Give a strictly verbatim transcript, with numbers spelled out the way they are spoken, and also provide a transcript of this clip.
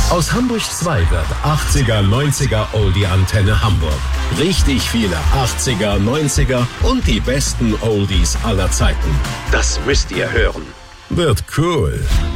Aus Hamburg zwei wird achtziger, neunziger Oldie-Antenne Hamburg. Richtig viele achtziger, neunziger und die besten Oldies aller Zeiten. Das müsst ihr hören. Wird cool.